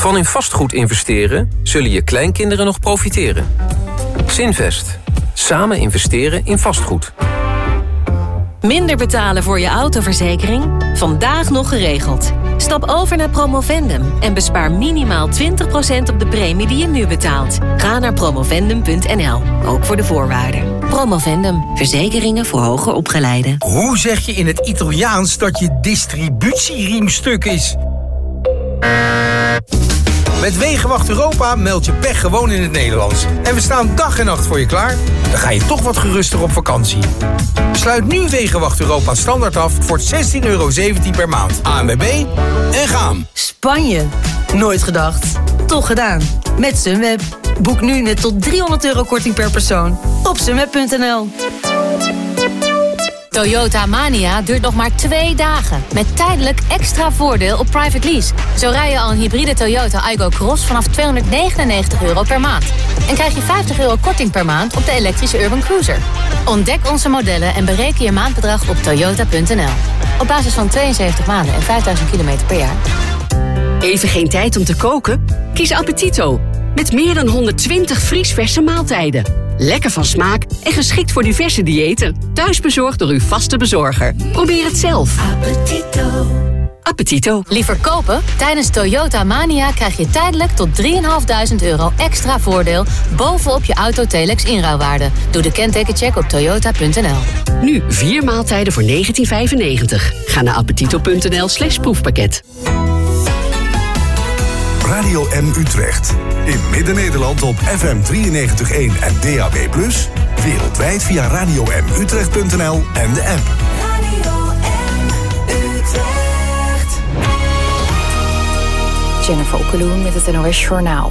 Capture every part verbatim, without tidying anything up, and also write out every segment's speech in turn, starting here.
Van in vastgoed investeren zullen je kleinkinderen nog profiteren. Zinvest. Samen investeren in vastgoed. Minder betalen voor je autoverzekering? Vandaag nog geregeld. Stap over naar Promovendum en bespaar minimaal twintig procent op de premie die je nu betaalt. Ga naar promovendum punt n l, ook voor de voorwaarden. Promovendum, verzekeringen voor hoger opgeleiden. Hoe zeg je in het Italiaans dat je distributieriem stuk is? Met Wegenwacht Europa meld je pech gewoon in het Nederlands. En we staan dag en nacht voor je klaar. Dan ga je toch wat geruster op vakantie. Sluit nu Wegenwacht Europa standaard af voor zestien euro zeventien per maand. A N W B en gaan. Spanje. Nooit gedacht. Toch gedaan. Met Sunweb. Boek nu net tot driehonderd euro korting per persoon. Op sunweb punt n l. Toyota Mania duurt nog maar twee dagen. Met tijdelijk extra voordeel op private lease. Zo rij je al een hybride Toyota Aygo Cross vanaf tweehonderdnegenennegentig euro per maand. En krijg je vijftig euro korting per maand op de elektrische Urban Cruiser. Ontdek onze modellen en bereken je maandbedrag op toyota punt n l. Op basis van tweeënzeventig maanden en vijfduizend kilometer per jaar. Even geen tijd om te koken? Kies Appetito. Met meer dan honderdtwintig vriesverse maaltijden. Lekker van smaak en geschikt voor diverse diëten. Thuisbezorgd door uw vaste bezorger. Probeer het zelf. Appetito. Appetito. Liever kopen? Tijdens Toyota Mania krijg je tijdelijk tot drieduizend vijfhonderd euro extra voordeel bovenop je auto Telex inruilwaarde. Doe de kentekencheck op toyota punt n l. Nu vier maaltijden voor negentien vijfennegentig. Ga naar appetito punt n l slash proefpakket. Radio M Utrecht. In Midden-Nederland op F M drieënnegentig komma één en D A B plus. Wereldwijd via radio m utrecht punt n l en de app. Radio M Utrecht. Jennifer Okkeloen met het N O S Journaal.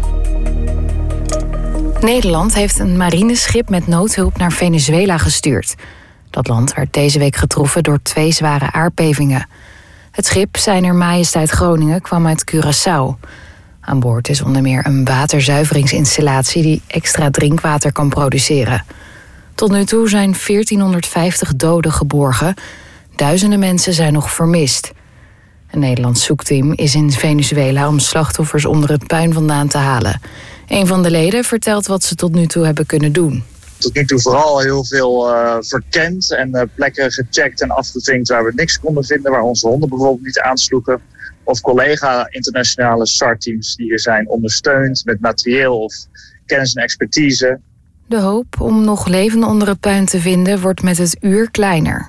Nederland heeft een marineschip met noodhulp naar Venezuela gestuurd. Dat land werd deze week getroffen door twee zware aardbevingen. Het schip Zijner Majesteit Groningen kwam uit Curaçao. Aan boord is onder meer een waterzuiveringsinstallatie die extra drinkwater kan produceren. Tot nu toe zijn veertienhonderdvijftig doden geborgen. Duizenden mensen zijn nog vermist. Een Nederlands zoekteam is in Venezuela om slachtoffers onder het puin vandaan te halen. Een van de leden vertelt wat ze tot nu toe hebben kunnen doen. Tot nu toe vooral heel veel uh, verkend en uh, plekken gecheckt en afgevinkt waar we niks konden vinden, waar onze honden bijvoorbeeld niet aansloegen. Of collega internationale S A R-teams die er zijn ondersteund met materieel of kennis en expertise. De hoop om nog levenden onder het puin te vinden wordt met het uur kleiner.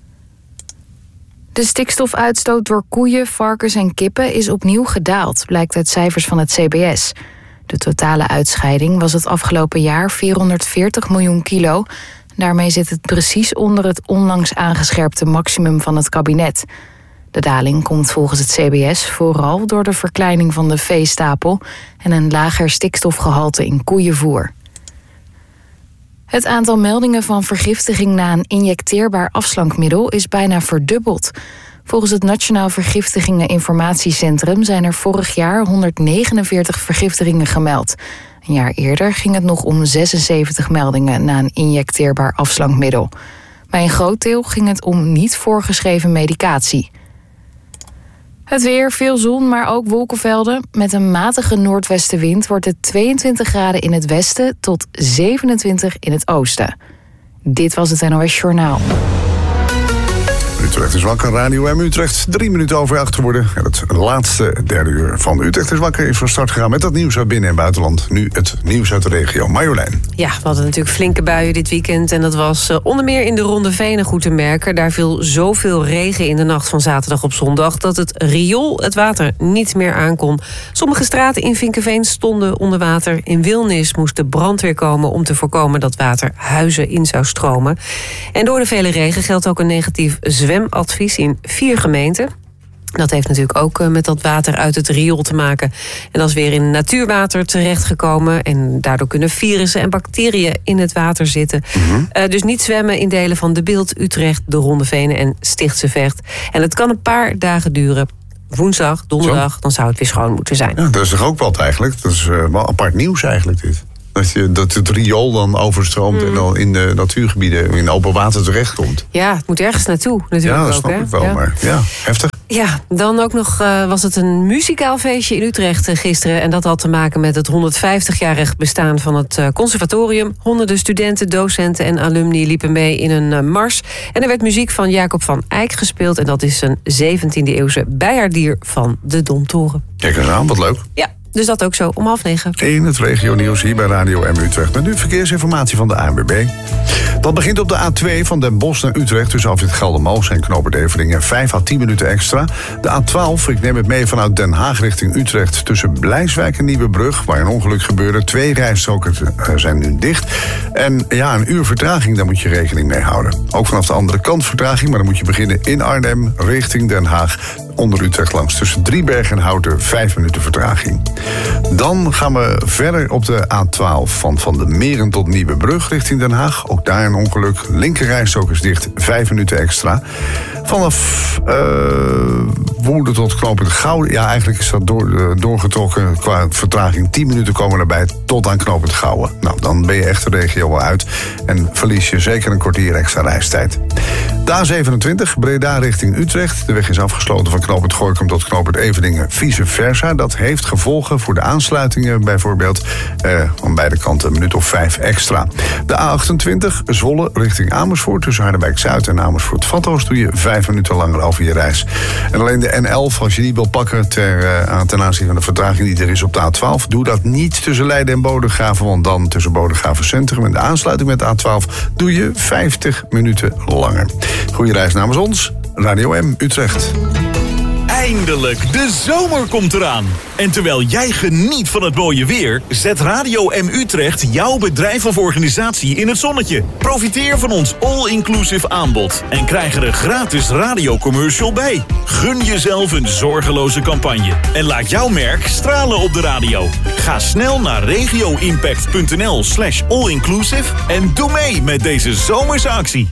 De stikstofuitstoot door koeien, varkens en kippen is opnieuw gedaald, blijkt uit cijfers van het C B S. De totale uitscheiding was het afgelopen jaar vierhonderdveertig miljoen kilo. Daarmee zit het precies onder het onlangs aangescherpte maximum van het kabinet. De daling komt volgens het C B S vooral door de verkleining van de veestapel en een lager stikstofgehalte in koeienvoer. Het aantal meldingen van vergiftiging na een injecteerbaar afslankmiddel is bijna verdubbeld. Volgens het Nationaal Vergiftigingen-Informatiecentrum zijn er vorig jaar honderdnegenenveertig vergiftigingen gemeld. Een jaar eerder ging het nog om zesenzeventig meldingen na een injecteerbaar afslankmiddel. Bij een groot deel ging het om niet voorgeschreven medicatie. Het weer, veel zon, maar ook wolkenvelden. Met een matige noordwestenwind wordt het tweeëntwintig graden in het westen tot zevenentwintig in het oosten. Dit was het N O S Journaal. Utrecht is wakker, Radio M Utrecht. Drie minuten over acht geworden. En het laatste derde uur van Utrecht is wakker is van start gegaan met dat nieuws uit binnen- en buitenland. Nu het nieuws uit de regio. Marjolein. Ja, we hadden natuurlijk flinke buien dit weekend. En dat was uh, onder meer in de Ronde Venen goed te merken. Daar viel zoveel regen in de nacht van zaterdag op zondag dat het riool het water niet meer aankon. Sommige straten in Vinkeveen stonden onder water. In Wilnis moest de brandweer komen om te voorkomen dat water huizen in zou stromen. En door de vele regen geldt ook een negatief zwemadvies in vier gemeenten. Dat heeft natuurlijk ook met dat water uit het riool te maken. En dat is weer in natuurwater terechtgekomen. En daardoor kunnen virussen en bacteriën in het water zitten. Mm-hmm. Uh, dus niet zwemmen in delen van De Bilt, Utrecht, de Ronde Venen en Stichtse Vecht. En het kan een paar dagen duren. Woensdag, donderdag, Zo. Dan zou het weer schoon moeten zijn. Ja, dat is toch ook wat eigenlijk? Dat is uh, wel apart nieuws eigenlijk dit. Dat, je, dat het riool dan overstroomt mm. en dan in de natuurgebieden, in open water terechtkomt. Ja, het moet ergens naartoe natuurlijk. Ja, dat ook, snap hè? ik wel, ja. maar ja, heftig. Ja, dan ook nog uh, was het een muzikaal feestje in Utrecht uh, gisteren. En dat had te maken met het honderdvijftigjarig bestaan van het uh, conservatorium. Honderden studenten, docenten en alumni liepen mee in een uh, mars. En er werd muziek van Jacob van Eyck gespeeld. En dat is een zeventiende-eeuwse bijaardier van de Domtoren. Kijk eens aan, wat leuk. Ja. Dus dat ook zo, om half negen. In het regionieuws hier bij Radio M Utrecht. Met nu verkeersinformatie van de A N W B. Dat begint op de A twee van Den Bosch naar Utrecht. Tussen afrit Geldermalsen en Knoopert Everdingen. vijf à tien minuten extra. De A twaalf, ik neem het mee vanuit Den Haag richting Utrecht. Tussen Blijswijk en Nieuwebrug, waar een ongeluk gebeurde. Twee rijstroken zijn nu dicht. En ja, een uur vertraging, daar moet je rekening mee houden. Ook vanaf de andere kant vertraging. Maar dan moet je beginnen in Arnhem richting Den Haag. Onder Utrecht langs tussen Driebergen en Houten, vijf minuten vertraging. Dan gaan we verder op de A twaalf van Van de Meren tot Nieuwebrug richting Den Haag. Ook daar een ongeluk. Linkerrijstrook is dicht, vijf minuten extra. Vanaf uh, Woerden tot Knooppunt Gouwen. Ja, eigenlijk is dat door, uh, doorgetrokken qua vertraging. tien minuten komen erbij tot aan Knooppunt Gouwen. Nou, dan ben je echt de regio wel uit. En verlies je zeker een kwartier extra reistijd. De A zevenentwintig, Breda richting Utrecht. De weg is afgesloten van Knooppunt Gorinchem tot Knooppunt Everdingen, vice versa. Dat heeft gevolgen voor de aansluitingen bijvoorbeeld. Eh, aan beide kanten een minuut of vijf extra. De A achtentwintig, Zwolle richting Amersfoort. Tussen Harderwijk-Zuid en Amersfoort-Vathorst doe je vijf minuten langer over je reis. En alleen de N elf, als je die wil pakken ter, uh, ten aanzien van de vertraging die er is op de A twaalf... doe dat niet tussen Leiden en Bodegraven, want dan tussen Bodegraven Centrum en de aansluiting met de A twaalf doe je vijftig minuten langer. Goeie reis namens ons, Radio M Utrecht. Eindelijk, de zomer komt eraan. En terwijl jij geniet van het mooie weer, zet Radio M Utrecht jouw bedrijf of organisatie in het zonnetje. Profiteer van ons all-inclusive aanbod en krijg er een gratis radiocommercial bij. Gun jezelf een zorgeloze campagne en laat jouw merk stralen op de radio. Ga snel naar regioimpact.nl slash allinclusive en doe mee met deze zomerse actie.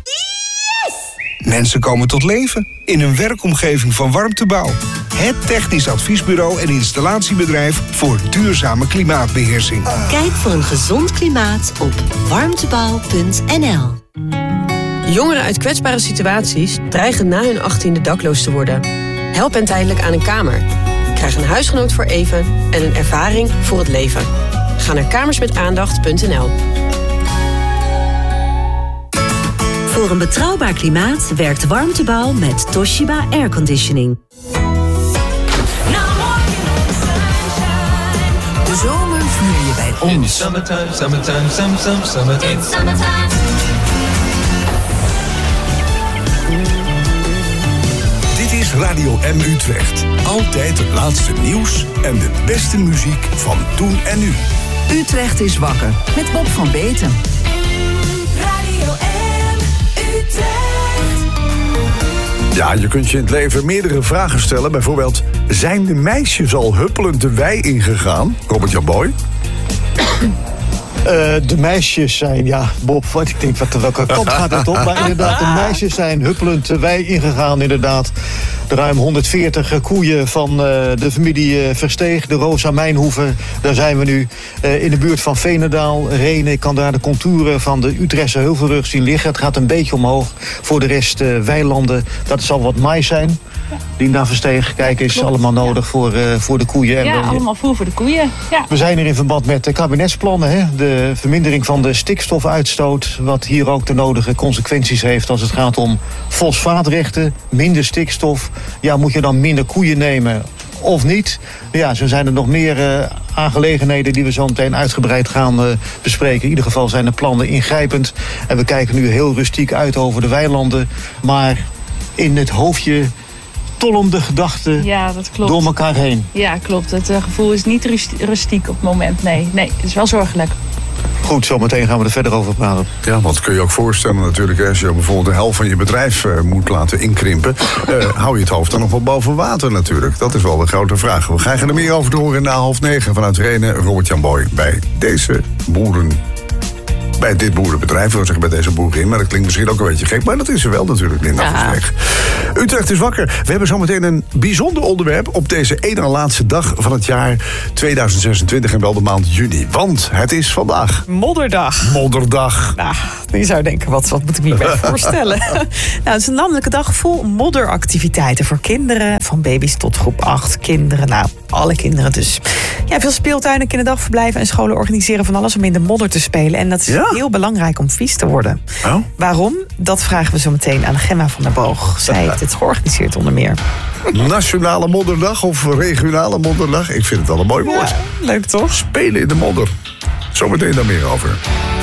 Mensen komen tot leven in een werkomgeving van Warmtebouw. Het technisch adviesbureau en installatiebedrijf voor duurzame klimaatbeheersing. Kijk voor een gezond klimaat op warmtebouw punt n l. Jongeren uit kwetsbare situaties dreigen na hun achttiende dakloos te worden. Help hen tijdelijk aan een kamer. Krijg een huisgenoot voor even en een ervaring voor het leven. Ga naar kamersmetaandacht punt n l. Voor een betrouwbaar klimaat werkt Warmtebouw met Toshiba Airconditioning. De zomer vier je bij ons. Summertime, summertime, summertime, summertime. It's summertime. Dit is Radio M Utrecht. Altijd het laatste nieuws en de beste muziek van toen en nu. Utrecht is wakker met Bob van Beeten. Ja, je kunt je in het leven meerdere vragen stellen. Bijvoorbeeld, zijn de meisjes al huppelend de wei ingegaan? Robert-Jan Boy? Uh, de meisjes zijn, ja, Bob, wat ik denk, wat, welke kant gaat het op? Maar inderdaad, de meisjes zijn huppelend de wei ingegaan, inderdaad. De ruim honderdveertig koeien van uh, de familie uh, Versteeg, de Rosa Mijnhoeven. Daar zijn we nu uh, in de buurt van Veenendaal, Renen. Ik kan daar de contouren van de Utrechtse Heuvelrug zien liggen. Het gaat een beetje omhoog. Voor de rest uh, weilanden, dat zal wat mais zijn. Die naar Versteeg kijken is Klopt, allemaal nodig ja. voor, uh, voor de koeien. Ja, en, uh, allemaal voer voor de koeien. Ja. We zijn er in verband met de kabinetsplannen. Hè? De vermindering van de stikstofuitstoot. Wat hier ook de nodige consequenties heeft als het gaat om fosfaatrechten. Minder stikstof. Ja, moet je dan minder koeien nemen of niet? Ja, zo zijn er nog meer uh, aangelegenheden die we zo meteen uitgebreid gaan uh, bespreken. In ieder geval zijn de plannen ingrijpend. En we kijken nu heel rustiek uit over de weilanden. Maar in het hoofdje tollen de gedachten ja, dat klopt. door elkaar heen. Ja, klopt. Het uh, gevoel is niet rustiek op het moment. Nee, nee, het is wel zorgelijk. Goed, zometeen gaan we er verder over praten. Ja, want kun je ook voorstellen natuurlijk, als je bijvoorbeeld de helft van je bedrijf uh, moet laten inkrimpen, uh, hou je het hoofd dan nog wel boven water natuurlijk. Dat is wel de grote vraag. We gaan er meer over te horen na half negen vanuit Renen. Robert-Jan Boy bij deze boeren. Bij dit boerenbedrijf, wil ik zeggen bij deze boerin. Maar dat klinkt misschien ook een beetje gek. Maar dat is er wel natuurlijk, Linda Ja. van Versteeg. Utrecht is wakker. We hebben zometeen een bijzonder onderwerp op deze ene laatste dag van het jaar tweeduizend zesentwintig en wel de maand juni. Want het is vandaag Modderdag. Modderdag. Nou, je zou denken, wat, wat moet ik me hierbij voorstellen? Nou, het is een landelijke dag vol modderactiviteiten voor kinderen. Van baby's tot groep acht. Kinderen, nou, alle kinderen dus. Ja, veel speeltuinen, kinderdagverblijven en scholen organiseren van alles om in de modder te spelen. En dat is Ja? heel belangrijk om vies te worden. Oh? Waarom? Dat vragen we zo meteen aan Gemma van der Boog. Zij heeft het georganiseerd onder meer. Nationale modderdag of regionale modderdag. Ik vind het wel een mooi woord. Ja, leuk toch? Spelen in de modder. Zometeen daar meer over.